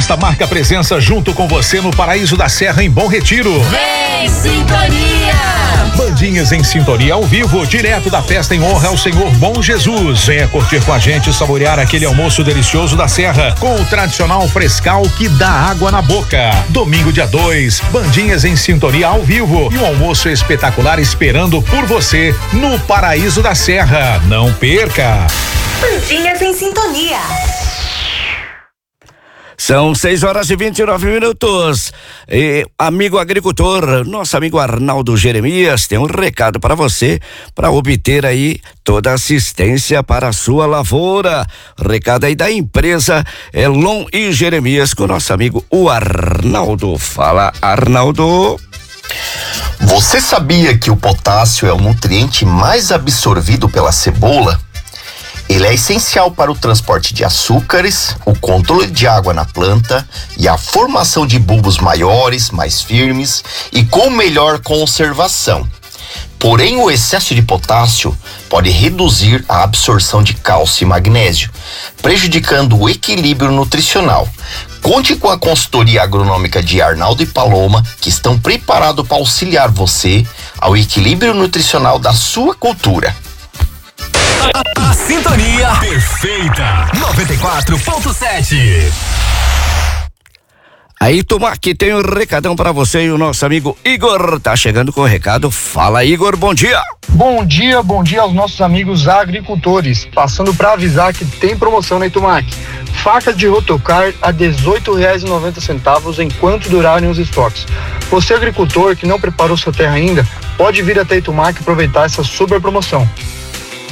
Festa marca presença junto com você no Paraíso da Serra, em Bom Retiro. Vem Sintonia! Bandinhas em Sintonia ao vivo, direto da festa em honra ao Senhor Bom Jesus. Venha curtir com a gente e saborear aquele almoço delicioso da Serra, com o tradicional frescal que dá água na boca. Domingo, dia 2, Bandinhas em Sintonia ao vivo e um almoço espetacular esperando por você no Paraíso da Serra. Não perca! Bandinhas em Sintonia. São 6h29. Amigo agricultor, nosso amigo Arnaldo Jeremias tem um recado para você, para obter aí toda a assistência para a sua lavoura. Recado aí da empresa Elon e Jeremias com nosso amigo o Arnaldo. Fala, Arnaldo. Você sabia que o potássio é o nutriente mais absorvido pela cebola? Ele é essencial para o transporte de açúcares, o controle de água na planta e a formação de bulbos maiores, mais firmes e com melhor conservação. Porém, o excesso de potássio pode reduzir a absorção de cálcio e magnésio, prejudicando o equilíbrio nutricional. Conte com a consultoria agronômica de Arnaldo e Paloma, que estão preparados para auxiliar você ao equilíbrio nutricional da sua cultura. A sintonia perfeita 94.7. Aí, Tomar, que tem um recadão para você e o nosso amigo Igor tá chegando com o recado. Fala, Igor, bom dia. Bom dia aos nossos amigos agricultores. Passando para avisar que tem promoção na Itumac. Faca de rotocar a R$ 18,90 enquanto durarem os estoques. Você agricultor que não preparou sua terra ainda, pode vir até Itumac e aproveitar essa super promoção.